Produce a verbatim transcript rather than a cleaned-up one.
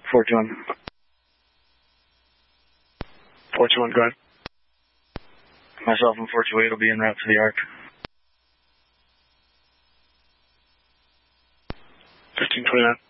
four two one. four two one, go ahead. Myself and four two eight will be en route to the Ark. fifteen twenty-nine.